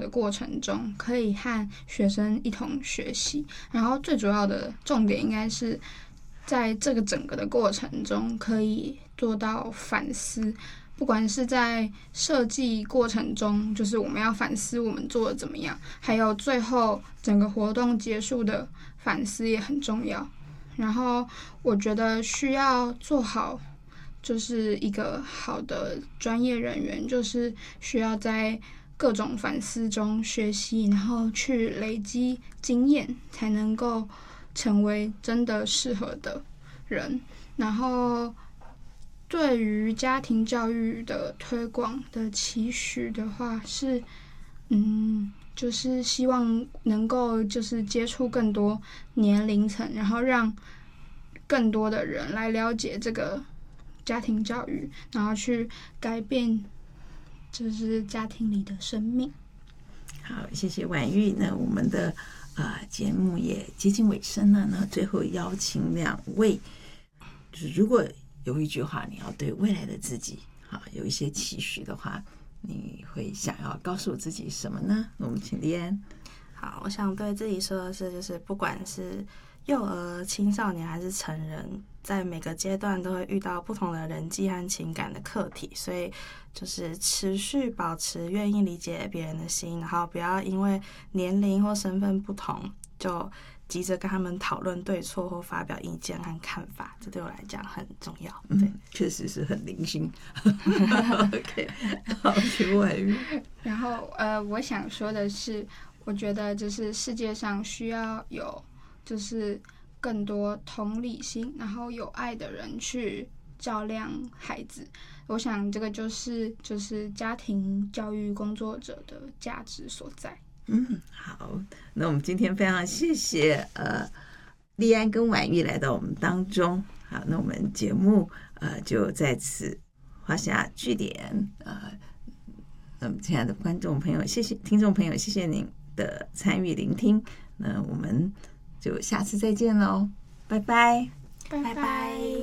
的过程中，可以和学生一同学习，然后最主要的重点应该是在这个整个的过程中可以做到反思，不管是在设计过程中，就是我们要反思我们做的怎么样，还有最后整个活动结束的反思也很重要。然后我觉得需要做好就是一个好的专业人员，就是需要在各种反思中学习，然后去累积经验，才能够成为真的适合的人。然后对于家庭教育的推广的期许的话是，就是希望能够就是接触更多年龄层，然后让更多的人来了解这个家庭教育，然后去改变就是家庭里的生命。 好，谢谢婉玉。那我们的节目也接近尾声了呢，最后邀请2位，就是如果有一句话你要对未来的自己有一些期许的话，你会想要告诉自己什么呢？我们请丽安。 好，我想对自己说的是，就是不管是幼儿、青少年还是成人，在每个阶段都会遇到不同的人际和情感的课题，所以就是持续保持愿意理解别人的心，然后不要因为年龄或身份不同就急着跟他们讨论对错或发表意见和看法，这对我来讲很重要。对， 确实是很零星。OK， 好，请婉玉。 然后我想说的是，我觉得就是世界上需要有就是更多同理心，然后有爱的人去照亮孩子。我想这个就是家庭教育工作者的价值所在。 好，那我们今天非常谢谢丽安跟婉玉来到我们当中。好，那我们节目就在此画下句点。亲爱的观众朋友，谢谢听众朋友，谢谢您的参与聆听。那我们就下次再见喽，拜拜， 拜拜。